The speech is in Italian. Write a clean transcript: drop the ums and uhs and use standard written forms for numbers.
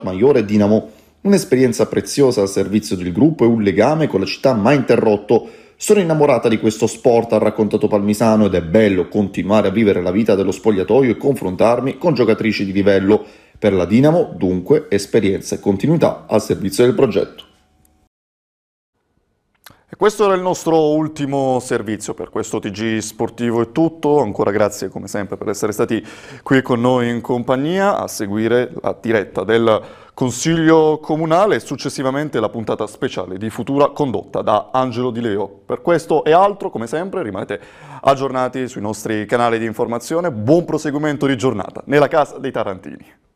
Maggiore Dinamo, un'esperienza preziosa al servizio del gruppo e un legame con la città mai interrotto. Sono innamorata di questo sport, ha raccontato Palmisano, ed è bello continuare a vivere la vita dello spogliatoio e confrontarmi con giocatrici di livello. Per la Dinamo, dunque, esperienza e continuità al servizio del progetto. E questo era il nostro ultimo servizio. Per questo TG Sportivo è tutto. Ancora grazie come sempre per essere stati qui con noi in compagnia a seguire la diretta del Consiglio Comunale e successivamente la puntata speciale di Futura condotta da Angelo Di Leo. Per questo e altro, come sempre, rimanete aggiornati sui nostri canali di informazione. Buon proseguimento di giornata nella casa dei Tarantini.